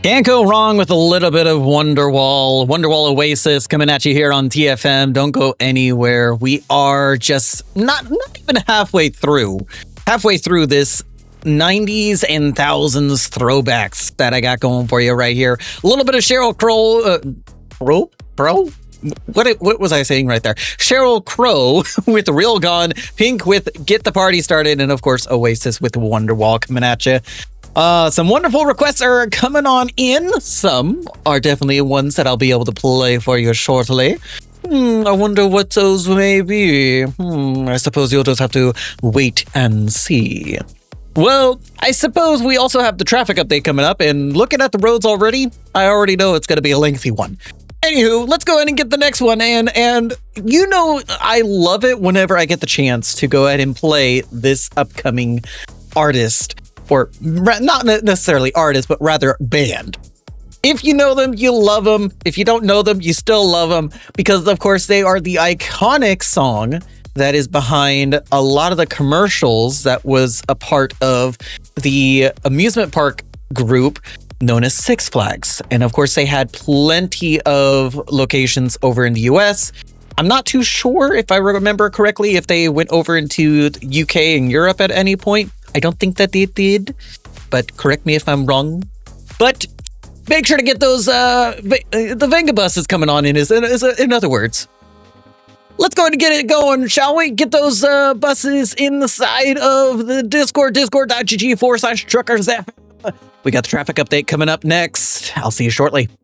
Can't go wrong with a little bit of Wonderwall. Wonderwall Oasis coming at you here on TFM. Don't go anywhere. We are just not even halfway through this 90s and thousands throwbacks that I got going for you right here. A little bit of Sheryl Crow, What was I saying right there? Sheryl Crow with Real Gone, Pink with Get the Party Started, and of course Oasis with Wonderwall coming at you. Some wonderful requests are coming on in. Some are definitely ones that I'll be able to play for you shortly. I wonder what those may be. I suppose you'll just have to wait and see. Well, I suppose we also have the traffic update coming up, and looking at the roads already, I already know it's going to be a lengthy one. Anywho, let's go ahead and get the next one. And you know, I love it whenever I get the chance to go ahead and play this upcoming artist, or not necessarily artist, but rather band. If you know them, you love them. If you don't know them, you still love them, because of course they are the iconic song that is behind a lot of the commercials that was a part of the amusement park group known as Six Flags. And of course, they had plenty of locations over in the US. I'm not too sure, if I remember correctly, if they went over into the UK and Europe at any point. I don't think that they did, but correct me if I'm wrong. But make sure to get those, the Venga bus is coming on in other words. Let's go ahead and get it going, shall we? Get those buses inside of the Discord, discord.gg/truckers. We got the traffic update coming up next. I'll see you shortly.